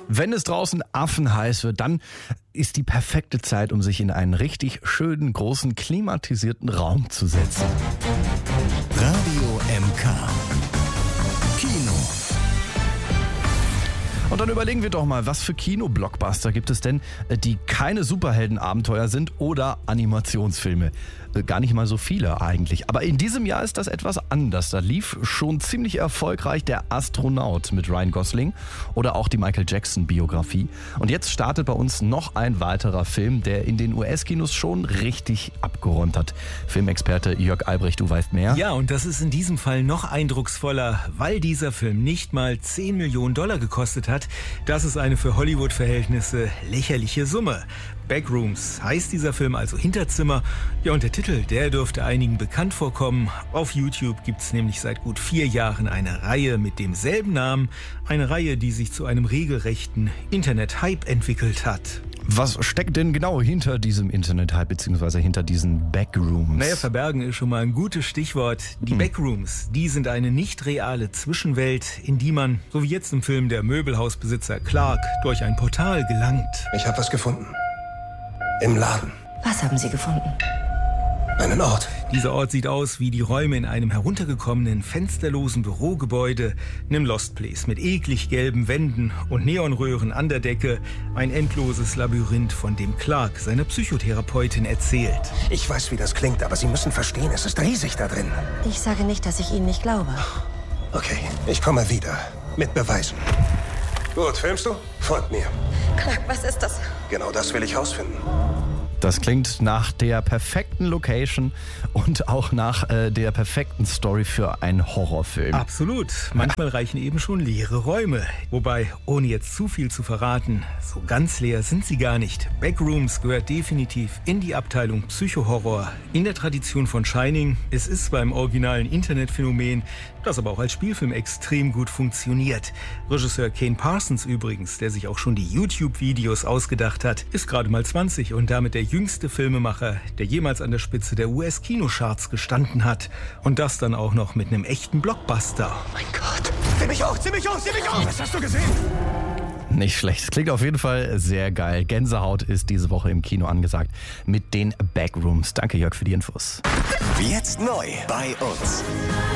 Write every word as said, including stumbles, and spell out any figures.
Wenn es draußen affenheiß wird, dann ist die perfekte Zeit, um sich in einen richtig schönen, großen, klimatisierten Raum zu setzen. Radio M K Kino. Und dann überlegen wir doch mal, was für Kino-Blockbuster gibt es denn, die keine Superheldenabenteuer sind oder Animationsfilme? Gar nicht mal so viele eigentlich. Aber in diesem Jahr ist das etwas anders. Da lief schon ziemlich erfolgreich der Astronaut mit Ryan Gosling oder auch die Michael Jackson-Biografie. Und jetzt startet bei uns noch ein weiterer Film, der in den U S-Kinos schon richtig abgeräumt hat. Filmexperte Jörg Albrecht, du weißt mehr. Ja, und das ist in diesem Fall noch eindrucksvoller, weil dieser Film nicht mal zehn Millionen Dollar gekostet hat. Das ist eine für Hollywood-Verhältnisse lächerliche Summe. Backrooms heißt dieser Film also Hinterzimmer. Ja, und der Titel, der dürfte einigen bekannt vorkommen. Auf YouTube gibt es nämlich seit gut vier Jahren eine Reihe mit demselben Namen. Eine Reihe, die sich zu einem regelrechten Internet-Hype entwickelt hat. Was steckt denn genau hinter diesem Internet-Hype bzw. hinter diesen Backrooms? Naja, verbergen ist schon mal ein gutes Stichwort. Die hm. Backrooms, die sind eine nicht reale Zwischenwelt, in die man, so wie jetzt im Film der Möbelhausbesitzer Clark, durch ein Portal gelangt. Ich habe was gefunden. Im Laden. Was haben Sie gefunden? Einen Ort. Dieser Ort sieht aus wie die Räume in einem heruntergekommenen, fensterlosen Bürogebäude, einem Lost Place mit eklig gelben Wänden und Neonröhren an der Decke. Ein endloses Labyrinth, von dem Clark seiner Psychotherapeutin erzählt. Ich weiß, wie das klingt, aber Sie müssen verstehen, es ist riesig da drin. Ich sage nicht, dass ich Ihnen nicht glaube. Okay, ich komme wieder. Mit Beweisen. Gut, filmst du? Folgt mir. Clark, was ist das? Genau das will ich rausfinden. Das klingt nach der perfekten Location und auch nach äh, der perfekten Story für einen Horrorfilm. Absolut. Manchmal reichen eben schon leere Räume. Wobei, ohne jetzt zu viel zu verraten, so ganz leer sind sie gar nicht. Backrooms gehört definitiv in die Abteilung Psychohorror. In der Tradition von Shining. Es ist beim originalen Internetphänomen, das aber auch als Spielfilm extrem gut funktioniert. Regisseur Kane Parsons übrigens, der sich auch schon die YouTube-Videos ausgedacht hat, ist gerade mal zwanzig und damit der jüngste Filmemacher, der jemals an der Spitze der U S-Kinocharts gestanden hat. Und das dann auch noch mit einem echten Blockbuster. Oh mein Gott. Zieh mich hoch, zieh mich hoch, zieh mich hoch! Was hast du gesehen? Nicht schlecht. Klingt auf jeden Fall sehr geil. Gänsehaut ist diese Woche im Kino angesagt mit den Backrooms. Danke, Jörg, für die Infos. Jetzt neu bei uns.